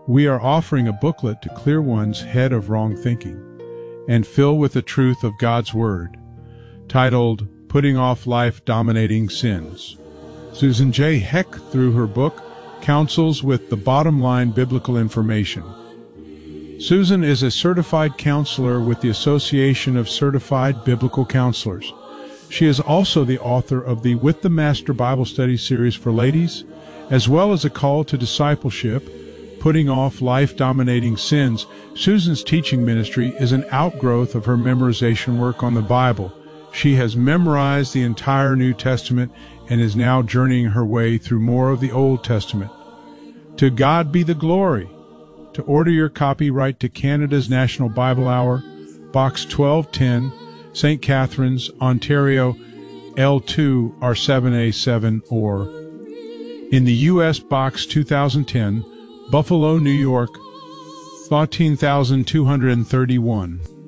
We are offering a booklet to clear one's head of wrong thinking and fill with the truth of God's Word, titled Putting Off Life-Dominating Sins. Susan J. Heck, through her book, counsels with the bottom-line biblical information. Susan is a certified counselor with the Association of Certified Biblical Counselors. She is also the author of the With the Master Bible Study series for ladies, as well as a call to discipleship, Putting Off Life-Dominating Sins. Susan's teaching ministry is an outgrowth of her memorization work on the Bible. She has memorized the entire New Testament and is now journeying her way through more of the Old Testament. To God be the glory. To order your copy, write to Canada's National Bible Hour, Box 1210, St. Catharines, Ontario, L2 R7A7, or in the U.S. Box 2010, Buffalo, New York, 14,231.